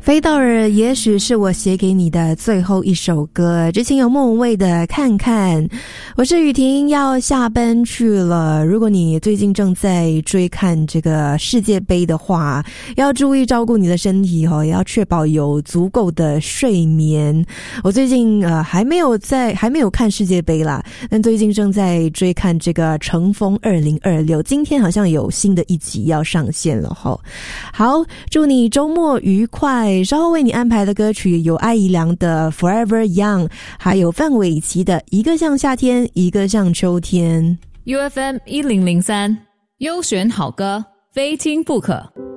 飞豆儿也许是我写给你的最后一首歌，之前有莫文蔚的看看。我是雨婷，要下班去了。如果你最近正在追看这个世界杯的话，要注意照顾你的身体也要确保有足够的睡眠。我最近还没有看世界杯啦，但最近正在追看这个乘风2026，今天好像有新的一集要上线了齁。好，祝你周末愉快。稍后为你安排的歌曲有艾怡良的 Forever Young， 还有范玮琪的一个像夏天一个像秋天。 UFM 1003优选好歌，非听不可。